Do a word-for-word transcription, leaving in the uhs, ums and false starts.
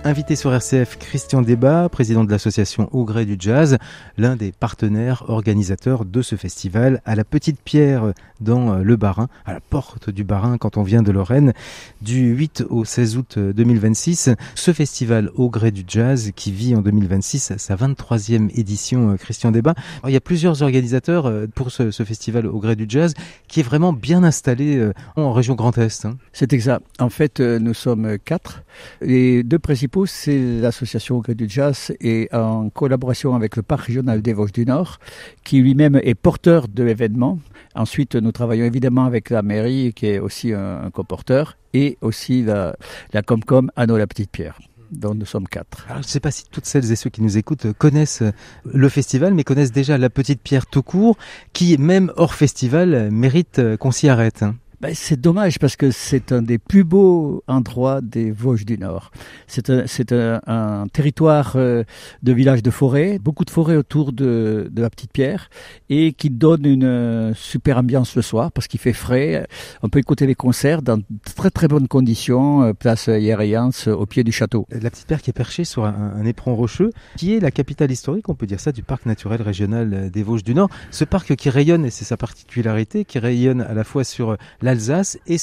Invité sur R C F, Christian Debat, président de l'association Au Gré du Jazz, l'un des partenaires organisateurs de ce festival à la Petite Pierre dans le Bas-Rhin, à la porte du Bas-Rhin quand on vient de Lorraine, du huit au seize août deux mille vingt-six. Ce festival Au Gré du Jazz qui vit en deux mille vingt-six sa vingt-troisième édition, Christian Debat. Alors, il y a plusieurs organisateurs pour ce, ce festival Au Gré du Jazz qui est vraiment bien installé en région Grand Est. Hein. C'est exact. En fait, nous sommes quatre. Les deux principaux, c'est l'association Au Gré du Jazz et en collaboration avec le parc régional des Vosges du Nord, qui lui-même est porteur de l'événement. Ensuite, nous travaillons évidemment avec la mairie, qui est aussi un, un coporteur, et aussi la, la Comcom Anneau-la-Petite-Pierre. Donc nous sommes quatre. Alors, je ne sais pas si toutes celles et ceux qui nous écoutent connaissent le festival, mais connaissent déjà la Petite Pierre tout court, qui, même hors festival, mérite qu'on s'y arrête. Hein. Ben, c'est dommage parce que c'est un des plus beaux endroits des Vosges du Nord. C'est un, c'est un, un territoire euh, de village de forêt, beaucoup de forêt autour de, de la Petite Pierre et qui donne une euh, super ambiance le soir parce qu'il fait frais. On peut écouter les concerts dans de très très bonnes conditions, euh, place Yériens, au pied du château. La Petite Pierre qui est perchée sur un, un éperon rocheux, qui est la capitale historique, on peut dire ça, du parc naturel régional des Vosges du Nord. Ce parc qui rayonne, et c'est sa particularité, qui rayonne à la fois sur l'Alsace et